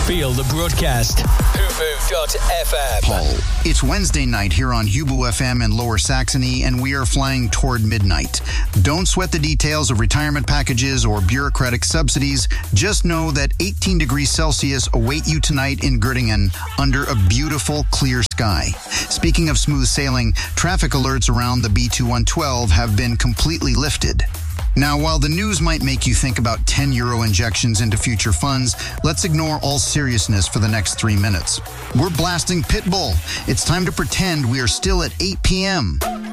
Feel the broadcast. Hubu.fm. Paul. It's Wednesday night here on Hubu FM in Lower Saxony, and we are flying toward midnight. Don't sweat the details of retirement packages or bureaucratic subsidies. Just know that 18 degrees Celsius await you tonight in Göttingen under a beautiful, clear sky. Speaking of smooth sailing, traffic alerts around the B2112 have been completely lifted. Now, while the news might make you think about €10 injections into future funds, let's ignore all seriousness for the next 3 minutes. We're blasting Pitbull. It's time to pretend we are still at 8 p.m.